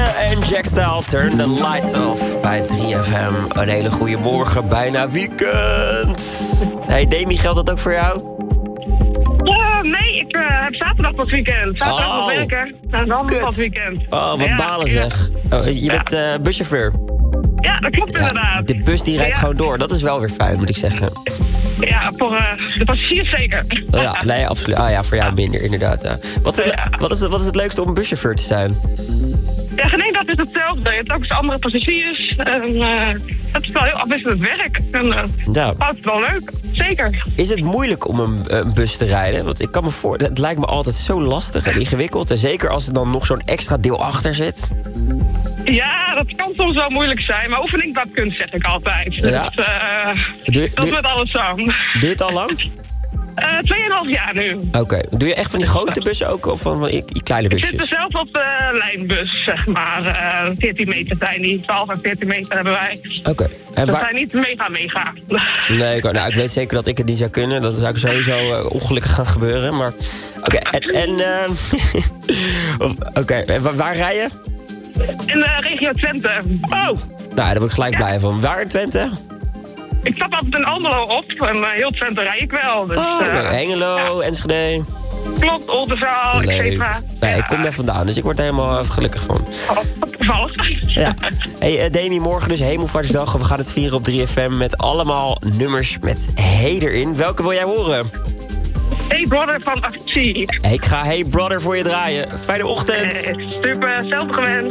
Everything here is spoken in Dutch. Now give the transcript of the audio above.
en Jack Style, Turn the Lights Off bij 3FM. Een hele goede morgen, bijna weekend. Hey Demi, geldt dat ook voor jou? Nee, ik heb zaterdag pas weekend. Zaterdag nog werken en dan pas weekend. Oh, wat balen zeg. Je bent buschauffeur. Ja, dat klopt inderdaad. De bus die rijdt gewoon door. Dat is wel weer fijn, moet ik zeggen. Ja, voor de passagiers zeker. Ja, nee, absoluut. Ah ja, voor jou minder, inderdaad. Ja. Wat is het leukste om een buschauffeur te zijn? Ja, nee, dat is hetzelfde. Je hebt ook eens andere passagiers. En het is wel heel afwisselend werk. En houdt het wel leuk, zeker. Is het moeilijk om een bus te rijden? Want ik kan me het lijkt me altijd zo lastig en ingewikkeld. En zeker als er dan nog zo'n extra deel achter zit. Ja, dat kan soms wel moeilijk zijn. Maar oefening dat kunst, zeg ik altijd. Ja. Dus dat is met alles zo. Doe je het al lang? 2,5 jaar nu. Oké. Doe je echt van die grote bussen ook? Of van die kleine busjes? Ik zit er zelf op de lijnbus, zeg maar. 14 meter zijn die. 12 en 14 meter hebben wij. Oké. Dat zijn niet mega. Nee, ik weet zeker dat ik het niet zou kunnen. Dat zou ik sowieso ongelukkig gaan gebeuren. Maar oké, waar rij je? In de regio Twente. Oh! Nou, daar word ik gelijk blij van. Waar in Twente? Ik stap altijd in Almelo op en heel Twente rij ik wel. Dus, Hengelo, Enschede. Klopt, Oldenzaal, et cetera. Nee, ik kom daar vandaan, dus ik word er helemaal gelukkig van. Wat toevallig. Ja. Hey, Demi, morgen dus Hemelvaartsdag. We gaan het vieren op 3FM met allemaal nummers met Hey erin. Welke wil jij horen? Hey Brother van Actie. Ik ga Hey Brother voor je draaien. Fijne ochtend. Super, zelfde gewend.